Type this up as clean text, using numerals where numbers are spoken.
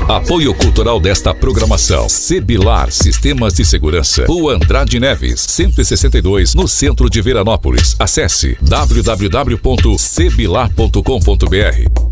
Apoio cultural desta programação: Sebilar Sistemas de Segurança, Rua Andrade Neves, 162, no centro de Veranópolis. Acesse www.sebilar.com.br.